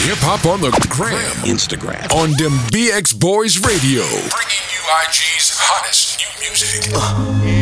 hip hop on the gram, Instagram, on them BX Boys Radio, bringing you IG's hottest new music.